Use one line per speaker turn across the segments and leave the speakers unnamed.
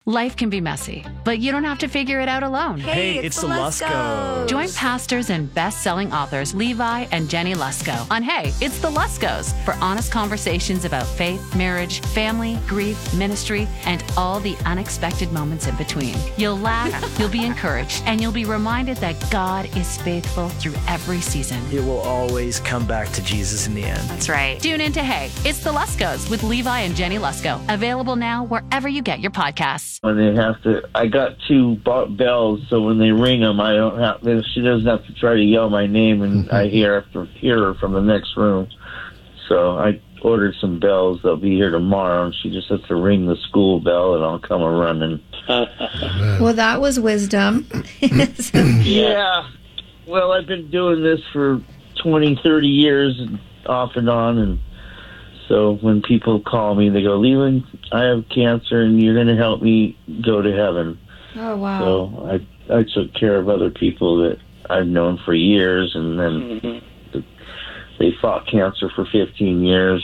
Life can be messy, but you don't have to figure it out alone.
Hey, it's the Luskos.
Join pastors and best-selling authors Levi and Jenny Lusko on Hey, It's the Luskos for honest conversations about faith, marriage, family, grief, ministry, and all the unexpected moments in between. You'll laugh, you'll be encouraged, and you'll be reminded that God is faithful through every season.
It will always come back to Jesus in the end.
That's right. Tune in to Hey, It's the Luskos with Levi and Jenny Lusko. Available now wherever you get your podcasts.
When they have to, I got 2 bells, so when they ring them, I don't have. She doesn't have to try to yell my name, and I hear her from the next room. So I ordered some bells. They'll be here tomorrow, and she just has to ring the school bell, and I'll come running.
Well, that was wisdom.
Yeah. Well, I've been doing this for 20, 30 years, off and on, and so when people call me, they go, Leland, I have cancer, and you're going to help me go to heaven.
Oh, wow.
So I took care of other people that I've known for years, and then they fought cancer for 15 years.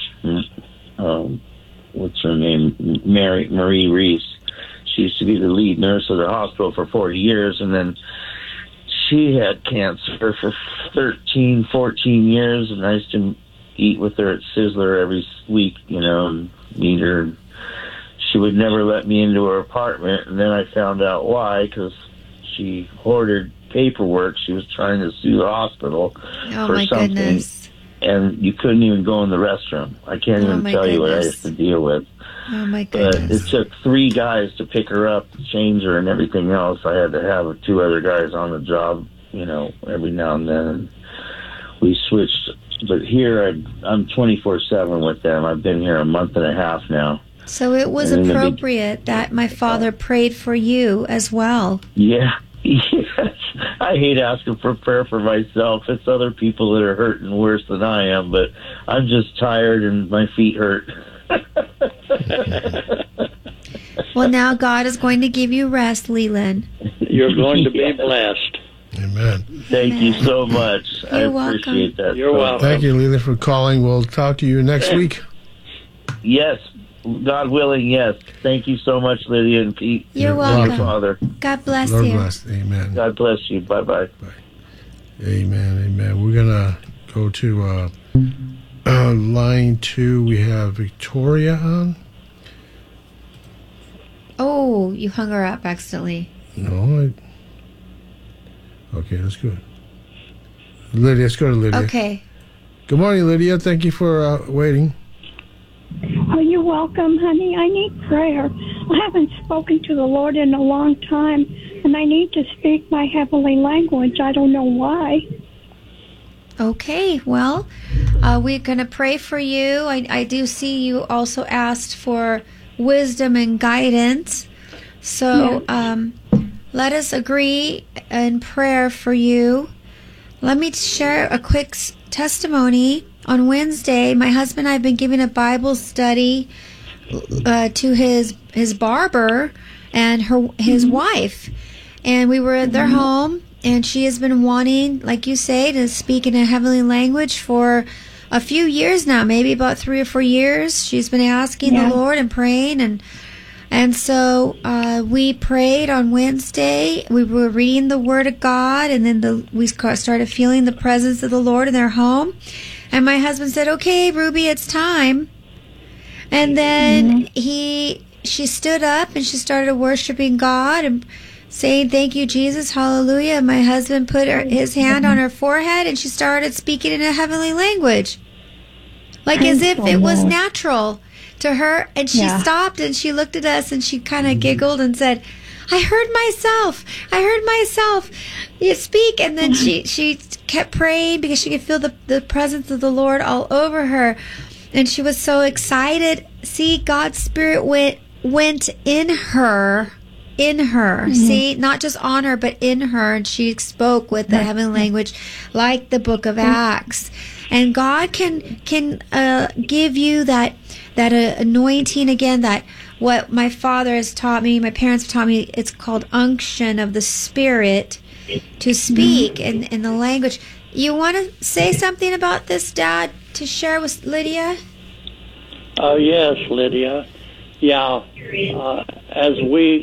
What's her name? Marie Reese. She used to be the lead nurse of the hospital for 40 years, and then she had cancer for 13, 14 years, and I used to eat with her at Sizzler every week, and meet her. She would never let me into her apartment, and then I found out why, because she hoarded paperwork. She was trying to sue the hospital for something.
Goodness.
And you couldn't even go in the restroom. I can't even tell you what I used to deal with.
Oh, my goodness.
But it took 3 guys to pick her up, change her, and everything else. I had to have 2 other guys on the job, every now and then. And we switched. But here, I'm 24/7 with them. I've been here a month and a half now.
So it was appropriate that my father prayed for you as well.
Yeah. Yes. I hate asking for prayer for myself. It's other people that are hurting worse than I am, but I'm just tired and my feet hurt.
Well, now God is going to give you rest, Leland.
You're going to be blessed.
Amen.
Thank you so much. I appreciate that.
You're welcome.
Thank you, Leland, for calling. We'll talk to you next week.
Yes. God willing, yes. Thank you so much, Lydia and Pete.
You're welcome.
Father.
God bless
Lord
you.
bless. Amen.
God bless you. Bye-bye.
Amen. Amen. We're going to go to line 2. We have Victoria on.
Oh, you hung her up accidentally.
No. Okay, that's good. Lydia, let's go to Lydia.
Okay.
Good morning, Lydia. Thank you for waiting.
Oh, you're welcome, honey. I need prayer. I haven't spoken to the Lord in a long time, and I need to speak my heavenly language. I don't know why.
Okay, well, we're going to pray for you. I do see you also asked for wisdom and guidance. So let us agree in prayer for you. Let me share a quick testimony. On Wednesday, my husband and I have been giving a Bible study to his barber and his wife. And we were at their home, and she has been wanting, like you say, to speak in a heavenly language for a few years now, maybe about 3 or 4 years. She's been asking the Lord and praying, and so we prayed on Wednesday. We were reading the Word of God, and then we started feeling the presence of the Lord in their home. And my husband said, "Okay, Ruby, it's time." And then she stood up and she started worshiping God and saying, "Thank you, Jesus, hallelujah." And my husband put his hand on her forehead and she started speaking in a heavenly language, like as if it was natural to her. And she stopped and she looked at us and she kind of giggled and said, I heard myself. You speak. And then she kept praying because she could feel the presence of the Lord all over her. And she was so excited. See, God's Spirit went in her. See, not just on her, but in her. And she spoke with the heavenly language like the book of Acts. And God can give you that anointing again, that what my father has taught me, my parents have taught me, it's called unction of the Spirit to speak in the language. You want to say something about this, Dad, to share with Lydia?
Yes, Lydia. Yeah. As we